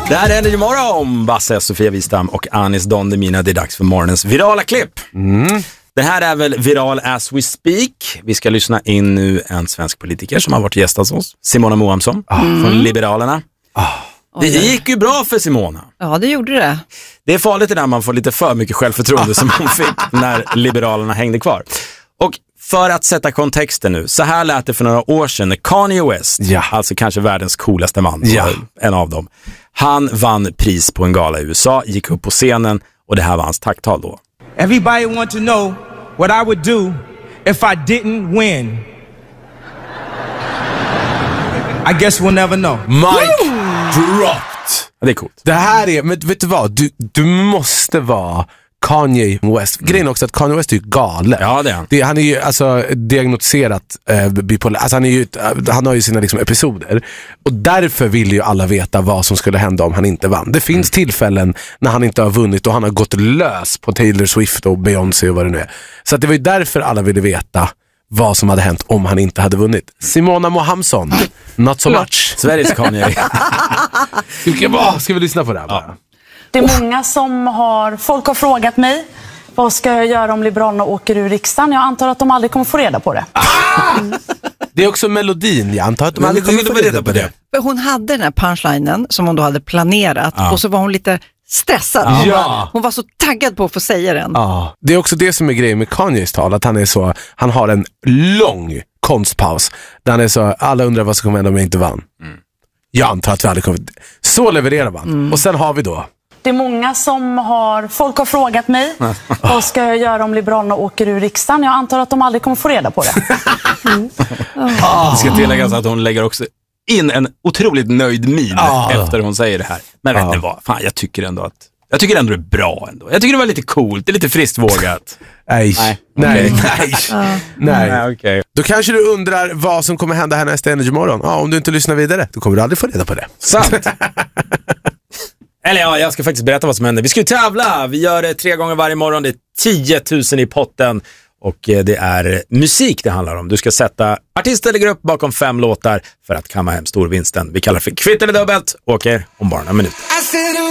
Det här är Energy Morgon, Basse, Sofia Wistam och Anis Don Demina. Det är dags för morgonens virala klipp. Det här är väl viral as we speak. Vi ska lyssna in nu en svensk politiker som har varit gäst hos oss, Simona Moamsson från Liberalerna. Det gick ju bra för Simona. Ja, det gjorde det. Det är farligt när man får lite för mycket självförtroende som hon fick när Liberalerna hängde kvar. Och för att sätta kontexten nu, så här lät det för några år sedan när Kanye West, alltså kanske världens coolaste man, en av dem, han vann pris på en gala i USA, gick upp på scenen och det här var hans tacktal då. Everybody want to know what I would do if I didn't win. I guess we'll never know. Mic dropped. Det är coolt. Det här är, men vet du vad? Du måste vara Kanye West. Grejen också att Kanye West är ju galen. Ja, det är han. Han är ju alltså diagnostiserat bipolär. Alltså han har ju sina liksom episoder. Och därför vill ju alla veta vad som skulle hända om han inte vann. Det finns tillfällen när han inte har vunnit och han har gått lös på Taylor Swift och Beyoncé och vad det nu är. Så att det var ju därför alla ville veta vad som hade hänt om han inte hade vunnit. Simona Moamsson, not so much. Sveriges Kanye. Ska vi lyssna på det här bara? Det är många som folk har frågat mig, vad ska jag göra om Liberalerna åker ur riksdagen? Jag antar att de aldrig kommer få reda på det. Det är också melodin, jag antar att de aldrig kommer få reda på det. Hon hade den här punchlinen som hon då hade planerat och så var hon lite stressad. Hon var så taggad på att få säga den. Det är också det som är grejen med Kanyes tal, att han har en lång konstpaus där han är så, alla undrar vad som kommer hända om jag inte vann. Jag antar att vi aldrig kommer. Så levererar man. Och sen har vi då. Det är många folk har frågat mig, vad ska jag göra om Liberalerna åker ur riksdagen? Jag antar att de aldrig kommer få reda på det. Det ska tilläggas att hon lägger också in en otroligt nöjd min efter hon säger det här. Men vet ni vad? Fan, jag tycker ändå det är bra ändå. Jag tycker det var lite coolt, det är lite friskt vågat. Nej. Okay. Då kanske du undrar vad som kommer hända här nästa Energy Morgon. Om du inte lyssnar vidare, då kommer du aldrig få reda på det. Sant. Eller jag ska faktiskt berätta vad som händer. Vi ska ju tävla. Vi gör det 3 gånger varje morgon. Det är 10 000 i potten. Och det är musik det handlar om. Du ska sätta artist eller grupp bakom 5 låtar för att kamma hem storvinsten. Vi kallar det för kvitt eller dubbelt. Åker om bara en minut.